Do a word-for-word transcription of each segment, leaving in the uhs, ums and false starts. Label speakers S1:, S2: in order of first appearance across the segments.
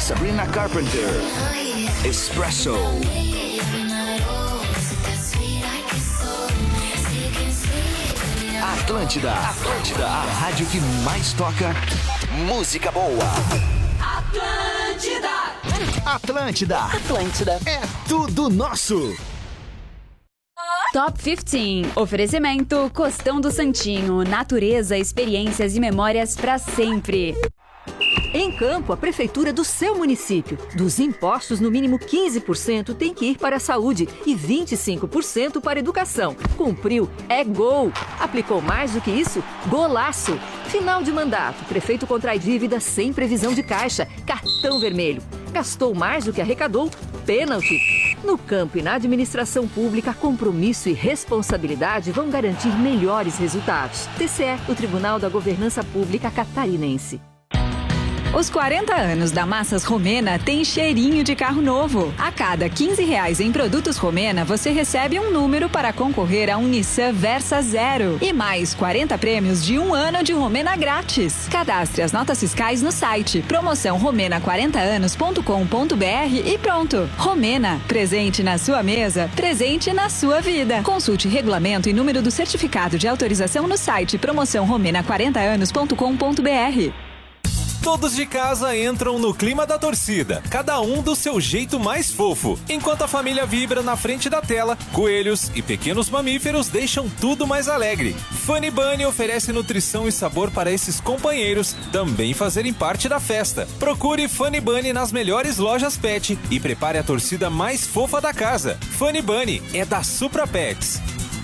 S1: Sabrina Carpenter. Espresso. Atlântida, Atlântida, a rádio que mais toca música boa.
S2: Atlântida.
S1: Atlântida.
S2: Atlântida.
S1: É tudo nosso.
S3: Top quinze. Oferecimento Costão do Santinho. Natureza, experiências e memórias para sempre.
S4: Em Campo, a prefeitura do seu município. Dos impostos, no mínimo quinze por cento tem que ir para a saúde e vinte e cinco por cento para a educação. Cumpriu, é gol. Aplicou mais do que isso? Golaço. Final de mandato, prefeito contrai dívida sem previsão de caixa. Cartão vermelho. Gastou mais do que arrecadou? Pênalti. No campo e na administração pública, compromisso e responsabilidade vão garantir melhores resultados. T C E, o Tribunal da Governança Pública Catarinense.
S5: Os quarenta anos da Massas Romena têm cheirinho de carro novo. A cada quinze reais em produtos Romena, você recebe um número para concorrer a um Nissan Versa Zero. E mais quarenta prêmios de um ano de Romena grátis. Cadastre as notas fiscais no site promoção romena quarenta anos ponto com ponto b r e pronto. Romena, presente na sua mesa, presente na sua vida. Consulte regulamento e número do certificado de autorização no site promoção romena quarenta anos ponto com ponto b r.
S6: Todos de casa entram no clima da torcida, cada um do seu jeito mais fofo. Enquanto a família vibra na frente da tela, coelhos e pequenos mamíferos deixam tudo mais alegre. Funny Bunny oferece nutrição e sabor para esses companheiros também fazerem parte da festa. Procure Funny Bunny nas melhores lojas pet e prepare a torcida mais fofa da casa. Funny Bunny é da Supra Pets.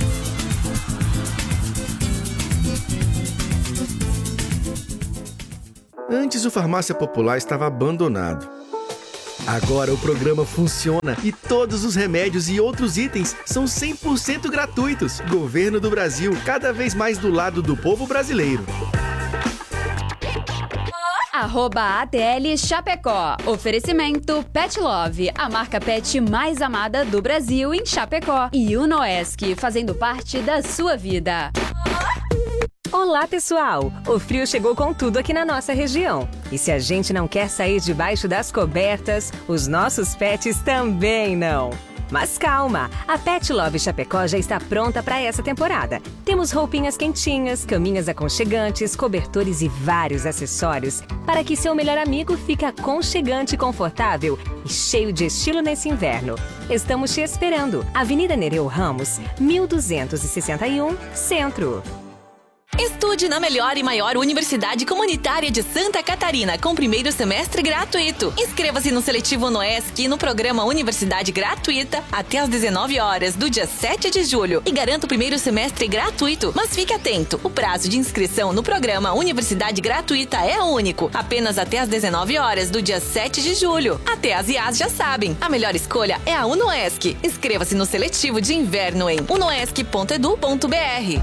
S7: Antes o Farmácia Popular estava abandonado. Agora o programa funciona e todos os remédios e outros itens são cem por cento gratuitos. Governo do Brasil, cada vez mais do lado do povo brasileiro.
S3: Arroba A T L Chapecó. Oferecimento Pet Love, a marca pet mais amada do Brasil em Chapecó. E Unoesc, fazendo parte da sua vida.
S8: Olá, pessoal! O frio chegou com tudo aqui na nossa região. E se a gente não quer sair debaixo das cobertas, os nossos pets também não. Mas calma, a Pet Love Chapecó já está pronta para essa temporada. Temos roupinhas quentinhas, caminhas aconchegantes, cobertores e vários acessórios para que seu melhor amigo fique aconchegante e confortável e cheio de estilo nesse inverno. Estamos te esperando. Avenida Nereu Ramos, mil duzentos e sessenta e um, Centro.
S9: Estude na melhor e maior universidade comunitária de Santa Catarina, com primeiro semestre gratuito. Inscreva-se no seletivo Unoesc e no programa Universidade Gratuita até às dezenove horas do dia sete de julho e garanta o primeiro semestre gratuito. Mas fique atento, o prazo de inscrição no programa Universidade Gratuita é único, apenas até às dezenove horas do dia sete de julho. Até as I As já sabem, a melhor escolha é a Unoesc. Inscreva-se no seletivo de inverno em unoesc ponto edu ponto b r.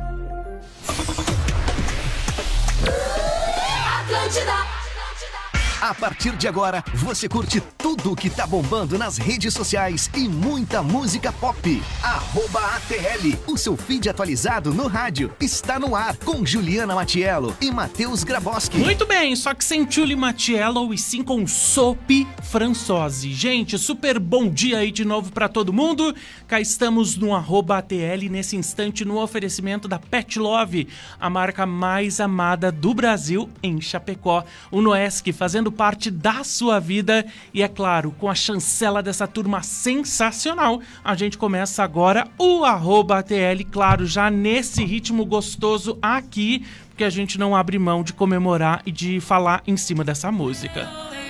S1: Atlântida. A partir de agora, você curte tudo que tá bombando nas redes sociais e muita música pop. Arroba A T L, o seu feed atualizado no rádio, está no ar com Juliana Matiello e Matheus Graboski.
S10: Muito bem, só que sem Julie Matiello e sim com Sophie Françoise. Gente, super bom dia aí de novo pra todo mundo. Cá estamos no arroba A T L, nesse instante no oferecimento da Pet Love, a marca mais amada do Brasil em Chapecó. Unoesc fazendo parte da sua vida e, é claro, com a chancela dessa turma sensacional, a gente começa agora o arroba A T L, claro, já nesse ritmo gostoso aqui, porque a gente não abre mão de comemorar e de falar em cima dessa música.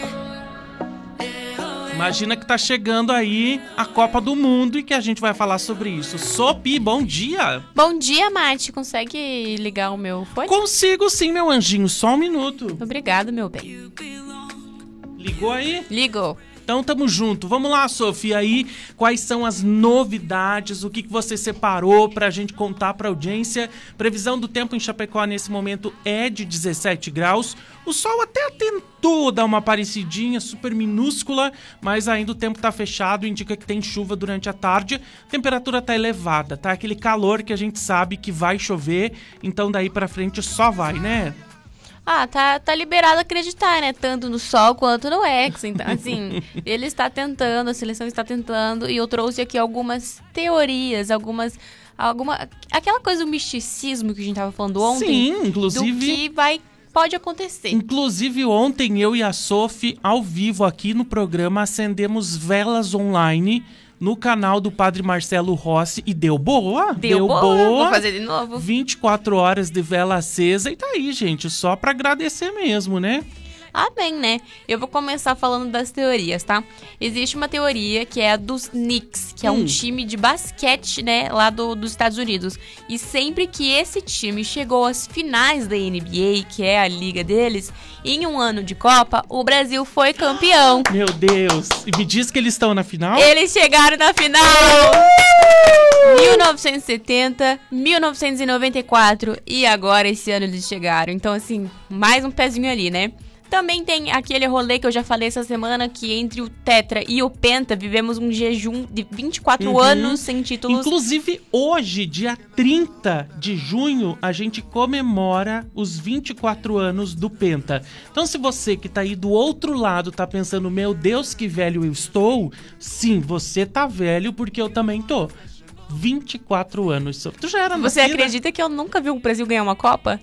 S10: Imagina que tá chegando aí a Copa do Mundo e que a gente vai falar sobre isso. Sopi, bom dia!
S11: Bom dia, Mati. Consegue ligar o meu fone?
S10: Consigo sim, meu anjinho. Só um minuto.
S11: Obrigado, meu bem.
S10: Ligou aí?
S11: Ligou.
S10: Então tamo junto. Vamos lá, Sofia, aí quais são as novidades, o que, que você separou pra gente contar pra audiência. Previsão do tempo em Chapecó nesse momento é de dezessete graus. O sol até tentou dar uma aparecidinha super minúscula, mas ainda o tempo tá fechado, indica que tem chuva durante a tarde. A temperatura tá elevada, tá? Aquele calor que a gente sabe que vai chover, então daí pra frente só vai, né?
S11: Ah, tá, tá liberado acreditar, né? Tanto no Sol quanto no Hexa. Então, assim, ele está tentando, a seleção está tentando. E eu trouxe aqui algumas teorias, algumas... alguma aquela coisa do misticismo que a gente tava falando ontem.
S10: Sim, inclusive...
S11: Do que vai... pode acontecer.
S10: Inclusive, ontem, eu e a Sophie, ao vivo aqui no programa, acendemos velas online no canal do Padre Marcelo Rossi e deu boa.
S11: Deu, deu boa. boa. Vou fazer de novo.
S10: vinte e quatro horas de vela acesa e tá aí, gente, só pra agradecer mesmo, né?
S11: Ah, bem, né? Eu vou começar falando das teorias, tá? Existe uma teoria que é a dos Knicks, que é
S10: Hum.
S11: um time de basquete, né, lá do, dos Estados Unidos. E sempre que esse time chegou às finais da N B A, que é a liga deles, em um ano de Copa, o Brasil foi campeão.
S10: Meu Deus! E me diz que eles estão na final?
S11: Eles chegaram na final! mil novecentos e setenta, mil novecentos e noventa e quatro e agora esse ano eles chegaram. Então, assim, mais um pezinho ali, né? Também tem aquele rolê que eu já falei essa semana, que entre o Tetra e o Penta vivemos um jejum de vinte e quatro
S10: Uhum.
S11: anos sem títulos.
S10: Inclusive, hoje, dia trinta de junho, a gente comemora os vinte e quatro anos do Penta. Então, se você que tá aí do outro lado tá pensando, meu Deus, que velho eu estou, sim, você tá velho porque eu também tô. vinte e quatro anos. Tu já era
S11: Você
S10: nascida?
S11: acredita que eu nunca vi o Brasil ganhar uma Copa?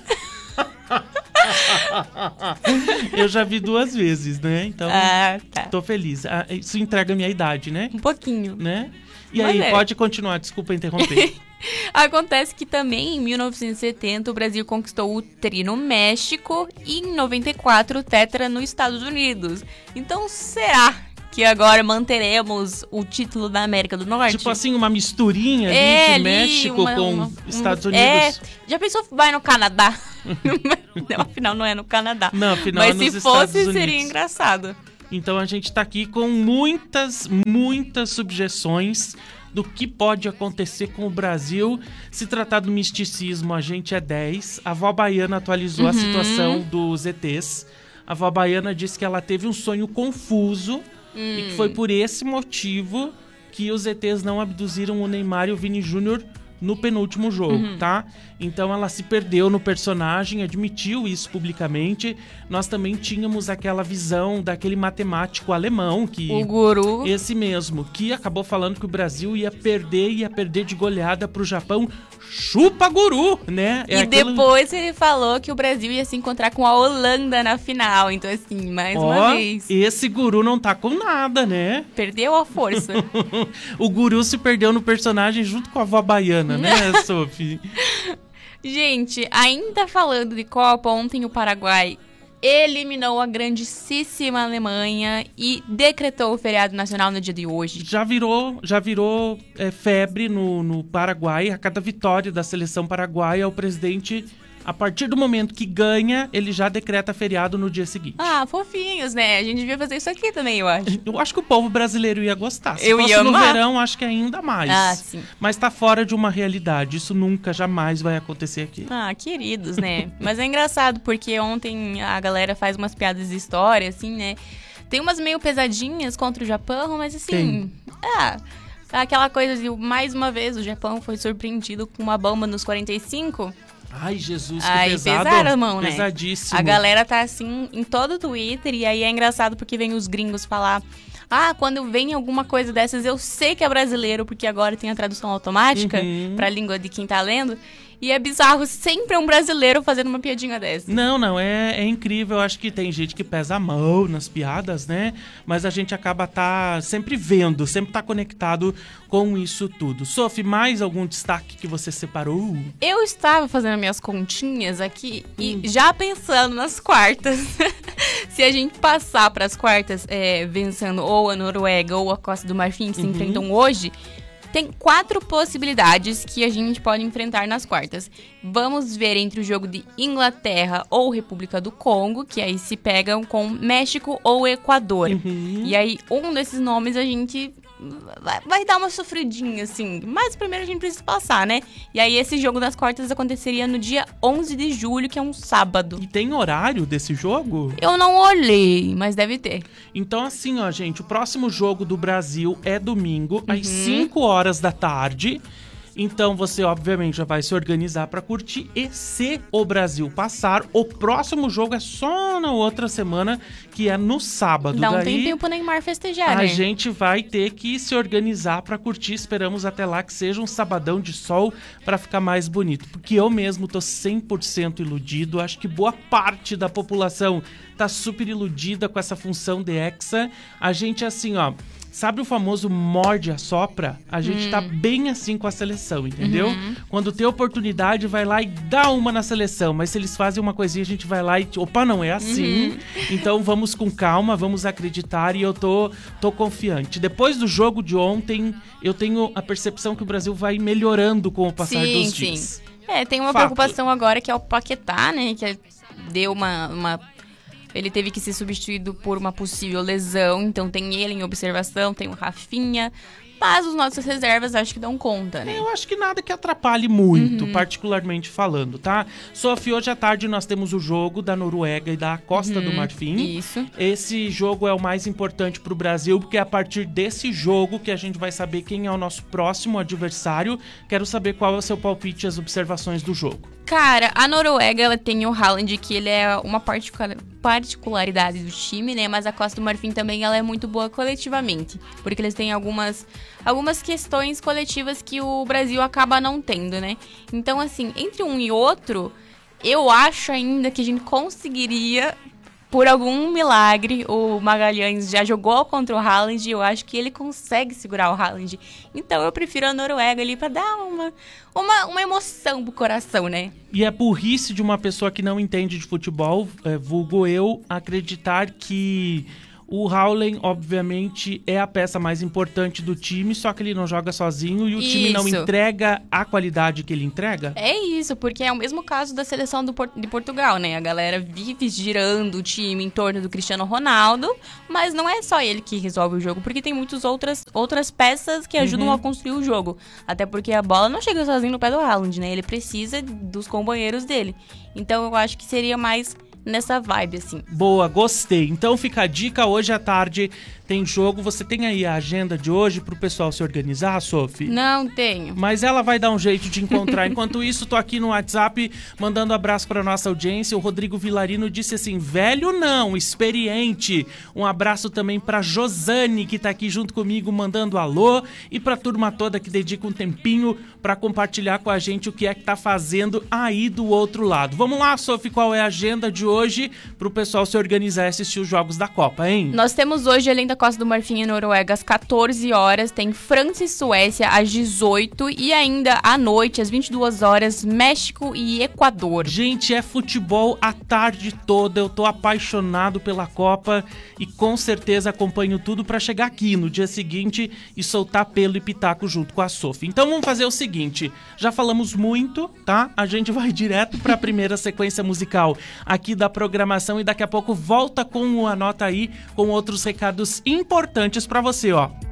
S10: Eu já vi duas vezes, né? Então,
S11: Ah, tá.
S10: tô feliz. Ah, isso entrega a minha idade, né?
S11: Um pouquinho.
S10: Né? E
S11: Mas
S10: aí,
S11: é.
S10: pode continuar, desculpa interromper.
S11: Acontece que também em mil novecentos e setenta o Brasil conquistou o tri no México e em noventa e quatro o Tetra nos Estados Unidos. Então será que agora manteremos o título da América do Norte?
S10: Tipo assim, uma misturinha ali
S11: É,
S10: de
S11: ali,
S10: México
S11: uma-
S10: com
S11: uma-
S10: Estados
S11: um-
S10: Unidos.
S11: É, já pensou vai no Canadá? Não, afinal não é no Canadá.
S10: Não, afinal é
S11: Mas
S10: nos
S11: se
S10: Estados
S11: fosse,
S10: Unidos.
S11: seria engraçado.
S10: Então a gente tá aqui com muitas, muitas subjeções do que pode acontecer com o Brasil. Se tratar do misticismo, a gente é dez. A avó Baiana atualizou
S11: Uhum.
S10: a situação dos E Tês. A avó Baiana disse que ela teve um sonho confuso
S11: Hum.
S10: e que foi por esse motivo que os E Tês não abduziram o Neymar e o Vini Júnior no penúltimo jogo,
S11: Uhum.
S10: tá? Então ela se perdeu no personagem, admitiu isso publicamente. Nós também tínhamos aquela visão daquele matemático alemão que...
S11: O guru.
S10: Esse mesmo, que acabou falando que o Brasil ia perder, ia perder de goleada pro Japão. Chupa guru, né? É
S11: E
S10: aquilo-
S11: depois ele falou que o Brasil ia se encontrar com a Holanda na final. Então, assim, mais
S10: Ó,
S11: uma vez.
S10: esse guru não tá com nada, né?
S11: Perdeu a força.
S10: O guru se perdeu no personagem junto com a avó baiana, né, Sophie?
S11: Gente, ainda falando de Copa, ontem o Paraguai eliminou a grandíssima Alemanha e decretou o feriado nacional no dia de hoje.
S10: Já virou, já virou é, febre no, no Paraguai. A cada vitória da seleção paraguaia, o presidente, a partir do momento que ganha, ele já decreta feriado no dia seguinte.
S11: Ah, fofinhos, né? A gente devia fazer isso aqui também, eu acho.
S10: Eu acho que o povo brasileiro ia gostar. Se
S11: Eu
S10: fosse
S11: ia
S10: no
S11: amar.
S10: verão, acho que ainda mais.
S11: Ah, sim.
S10: Mas tá fora de uma realidade. Isso nunca, jamais vai acontecer aqui.
S11: Ah, queridos, né? Mas é engraçado, porque ontem a galera faz umas piadas de história, assim, né? Tem umas meio pesadinhas contra o Japão, mas assim...
S10: Tem.
S11: Ah, aquela coisa de, mais uma vez, o Japão foi surpreendido com uma bomba nos quarenta e cinco.
S10: Ai, Jesus, que
S11: Aí
S10: pesado.
S11: pesaram a mão, né?
S10: Pesadíssimo.
S11: A galera tá assim em todo o Twitter, e aí é engraçado porque vem os gringos falar: ah, quando vem alguma coisa dessas eu sei que é brasileiro, porque agora tem a tradução automática
S10: Uhum.
S11: pra língua de quem tá lendo. E é bizarro, sempre é um brasileiro fazendo uma piadinha dessa.
S10: Não, não, é, é incrível. Eu acho que tem gente que pesa a mão nas piadas, né? Mas a gente acaba tá sempre vendo, sempre tá conectado com isso tudo. Sophie, mais algum destaque que você separou?
S11: Eu estava fazendo minhas continhas aqui e
S10: Hum.
S11: já pensando nas quartas. Se a gente passar para as quartas é, vencendo ou a Noruega ou a Costa do Marfim, que se
S10: Uhum.
S11: enfrentam hoje, tem quatro possibilidades que a gente pode enfrentar nas quartas. Vamos ver entre o jogo de Inglaterra ou República do Congo, que aí se pegam com México ou Equador.
S10: Uhum.
S11: E aí, um desses nomes a gente vai, vai dar uma sofridinha, assim. Mas primeiro a gente precisa passar, né? E aí, esse jogo das quartas aconteceria no dia onze de julho, que é um sábado.
S10: E tem horário desse jogo?
S11: Eu não olhei, mas deve ter.
S10: Então, assim, ó, gente, o próximo jogo do Brasil é domingo,
S11: Uhum.
S10: às cinco horas da tarde. Então você, obviamente, já vai se organizar para curtir. E se o Brasil passar, o próximo jogo é só na outra semana, que é no sábado.
S11: Dá um
S10: Daí,
S11: tempinho pro Neymar festejar,
S10: a
S11: né?
S10: gente vai ter que se organizar para curtir. Esperamos até lá que seja um sabadão de sol para ficar mais bonito. Porque eu mesmo tô cem por cento iludido. Acho que boa parte da população tá super iludida com essa função de Hexa. A gente, assim, ó... Sabe o famoso morde a sopra? A gente hum. tá bem assim com a seleção, entendeu? Uhum. Quando tem oportunidade, vai lá e dá uma na seleção. Mas se eles fazem uma coisinha, a gente vai lá e... Opa, não é assim. Uhum. Então vamos com calma, vamos acreditar e eu tô, tô confiante. Depois do jogo de ontem, eu tenho a percepção que o Brasil vai melhorando com o passar
S11: sim,
S10: dos
S11: sim.
S10: dias.
S11: É, tem uma
S10: Fato.
S11: preocupação agora que é o Paquetá, né? Que deu uma... uma... Ele teve que ser substituído por uma possível lesão, então tem ele em observação, tem o Rafinha, mas os nossos reservas acho que dão conta, né?
S10: Eu acho que nada que atrapalhe muito,
S11: uhum.
S10: particularmente falando, tá? Sophie, hoje à tarde nós temos o jogo da Noruega e da Costa uhum. do Marfim.
S11: Isso.
S10: Esse jogo é o mais importante pro Brasil, porque é a partir desse jogo que a gente vai saber quem é o nosso próximo adversário. Quero saber qual é o seu palpite e as observações do jogo.
S11: Cara, a Noruega, ela tem o Haaland, que ele é uma particularidade do time, né? Mas a Costa do Marfim também, ela é muito boa coletivamente. Porque eles têm algumas, algumas questões coletivas que o Brasil acaba não tendo, né? Então, assim, entre um e outro, eu acho ainda que a gente conseguiria... Por algum milagre, o Magalhães já jogou contra o Haaland e eu acho que ele consegue segurar o Haaland. Então eu prefiro a Noruega ali pra dar uma, uma, uma emoção pro coração, né?
S10: E é burrice de uma pessoa que não entende de futebol, é, vulgo eu, acreditar que... O Haaland, obviamente, é a peça mais importante do time, só que ele não joga sozinho e o
S11: isso.
S10: time não entrega a qualidade que ele entrega?
S11: É isso, porque é o mesmo caso da seleção do Por- de Portugal, né? A galera vive girando o time em torno do Cristiano Ronaldo, mas não é só ele que resolve o jogo, porque tem muitas outras, outras peças que ajudam uhum. a construir o jogo. Até porque a bola não chega sozinho no pé do Haaland, né? Ele precisa dos companheiros dele. Então eu acho que seria mais... nessa vibe, assim.
S10: Boa, gostei. Então fica a dica, hoje à tarde tem jogo. Você tem aí a agenda de hoje pro pessoal se organizar, Sophie?
S11: Não tenho.
S10: Mas ela vai dar um jeito de encontrar. Enquanto isso, tô aqui no WhatsApp mandando abraço pra nossa audiência. O Rodrigo Vilarino disse assim, velho não, experiente. Um abraço também pra Josane, que tá aqui junto comigo mandando alô. E pra turma toda que dedica um tempinho pra compartilhar com a gente o que é que tá fazendo aí do outro lado. Vamos lá, Sophie, qual é a agenda de hoje pro pessoal se organizar e assistir os jogos da Copa, hein?
S11: Nós temos hoje, além da Costa do Marfim e Noruega, às quatorze horas, tem França e Suécia às dezoito e ainda à noite, às vinte e duas horas, México e Equador.
S10: Gente, é futebol a tarde toda, eu tô apaixonado pela Copa e com certeza acompanho tudo pra chegar aqui no dia seguinte e soltar pelo e pitaco junto com a Sophie. Então vamos fazer o seguinte, já falamos muito, tá? A gente vai direto pra primeira sequência musical aqui da programação e daqui a pouco volta com o Anota Aí, com outros recados importantes pra você, ó.